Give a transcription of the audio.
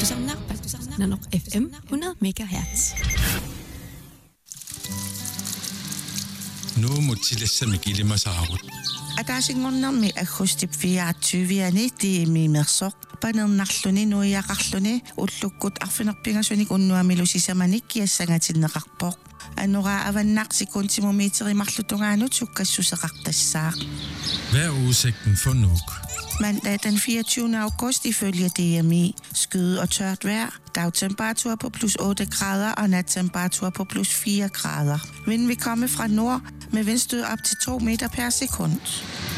Nanok FM 100 MHz. Nu mutilassa kilimasaarut. Ataasinngornermi agustip 24 tiimi mersoq panernnarluni nuiaqarluni ullukkut arfinerpingasunik unnuamilusisamanik kiassangatineqarpoq anuraa avannaqsikuntimumiiterimarlutungaanut sukkassuseqartassaaq. Hvad er udsigten for Nuuk? Mandag den 24. august ifølge DMI. Skyde og tørt vejr. Dagtemperatur på plus 8 grader og nattemperatur på plus 4 grader. Vinden vil komme fra nord med vindstød op til 2 meter per sekund.